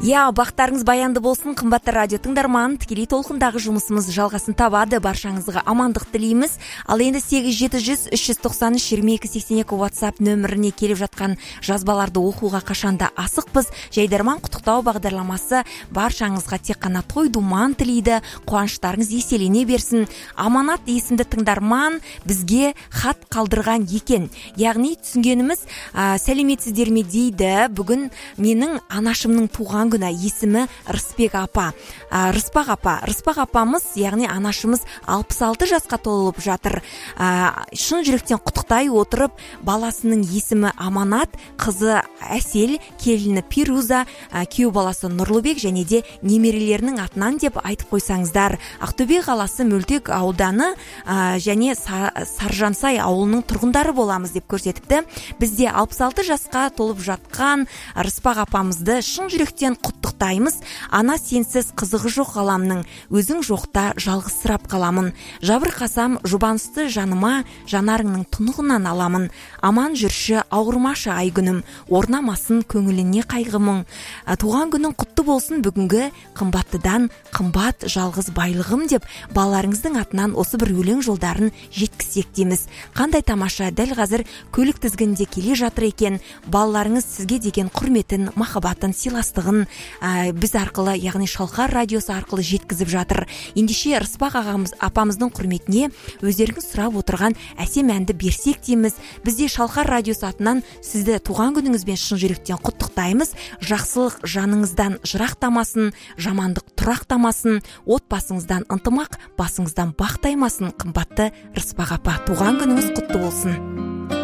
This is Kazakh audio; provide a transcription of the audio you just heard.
Бақтарыңыз баянды болсын, қымбатты радио тыңдарман. Тікелей толқындағы жұмысымыз жалғасын табады. Баршаңызға амандық тілейміз. Ал енді 8-700-393-2282 WhatsApp нөміріне келіп жатқан жазбаларды оқуға қашанда асықпыз. Жайдарман құттықтау бағдарламасы баршаңызға тек қана той думан тілейді. Қуаныштарыңыз еселене берсін. Аманат есімді тыңдарман бізге хат қалдырған екен. Яғни түсінгеніміз, сәлеметсіздер ме дейді. Бүгін менің анашымның туған күні, есімі Рыспақ апа. Рыспақ апамыз, яғни анашымыз 66 жасқа толып жатыр. Шын жүректен құттықтай отырып, баласының есімі Аманат, қызы Әсел, келіні Пируза, күйеу баласы Нұрлыбек және де немерелерінің атынан деп айтып қойсаңыздар. Ақтөбе қаласы Мөлтек ауданы және Саржансай ауылының тұрғындары боламыз деп көрсетіпті. Бізде 66 жасқа толып жатқан Рыспақ апамызды шын жүректен құттықтаймыз. Ана сенсіз қызығы жоқ ғаламның, өзің жоқта жалғызсырап қаламын. Жабырқасам жұбанысты жаныма, жанарыңның тұнығынан аламын. Аман жүрші, ауырмашы ай күнім, орнамасын көңіліне қайғымың. Туған күнің құтты болсын бүгінгі, қымбаттыдан қымбат жалғыз байлығым деп балаларыңыздың атынан осы бір өлең жолдарын жеткізсек дейміз. Қандай тамаша, дәл қазір көлік тізгінінде келе жатыр екен. Балаларыңыз сізге деген құрметін, махаббатын, сыйластығын біз арқылы, яғни Шалқар радиосы арқылы жеткізіп жатыр. Ендеше Рыспақ апамыздың құрметіне өздеріңіз сұрап отырған әсем әнді берсек дейміз. Бізде Шалқар радиосы атынан сізді туған күніңізбен шын жүректен құттықтаймыз. Жақсылық жаныңыздан жырақтамасын, жамандық тұрақтамасын, отбасыңыздан ынтымақ, басыңыздан бақ таймасын. Қымбатты Рыспақ апа, туған күніңіз құтты болсын.